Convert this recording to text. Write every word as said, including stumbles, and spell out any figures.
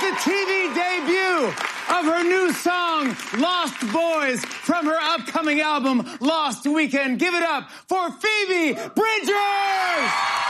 the T V debut of her new song, Lost Boys, from her upcoming album, Lost Weekend. Give it up for Phoebe Bridgers!